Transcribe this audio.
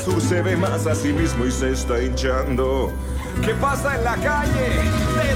Jesús se ve más a sí mismo y se está hinchando. ¿Qué pasa en la calle?